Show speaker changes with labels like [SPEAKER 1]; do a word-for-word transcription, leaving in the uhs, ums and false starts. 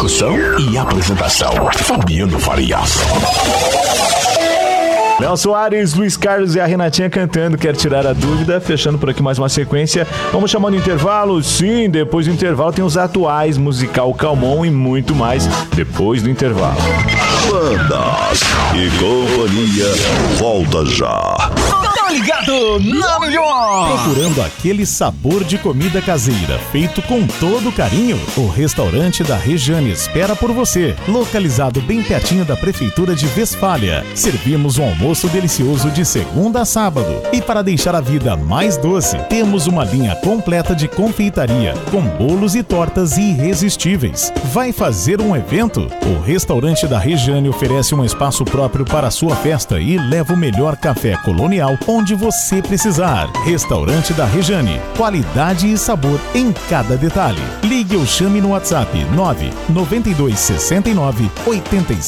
[SPEAKER 1] Produção e apresentação, Fabiano Farias.
[SPEAKER 2] Léo Soares, Luiz Carlos e a Renatinha cantando Quer Tirar a Dúvida. Fechando por aqui mais uma sequência. Vamos chamando o intervalo? Sim, depois do intervalo tem os atuais, musical Calmon e muito mais depois do intervalo.
[SPEAKER 1] Bandas e companhia, volta já.
[SPEAKER 3] Ligado na melhor!
[SPEAKER 4] Procurando aquele sabor de comida caseira feito com todo carinho? O restaurante da Rejane espera por você. Localizado bem pertinho da Prefeitura de Westfália. Servimos um almoço delicioso de segunda a sábado. E para deixar a vida mais doce, temos uma linha completa de confeitaria, com bolos e tortas irresistíveis. Vai fazer um evento? O restaurante da Rejane oferece um espaço próprio para a sua festa e leva o melhor café colonial onde você precisar. Restaurante da Rejane, qualidade e sabor em cada detalhe. Ligue ou chame no WhatsApp nove nove dois seis nove oito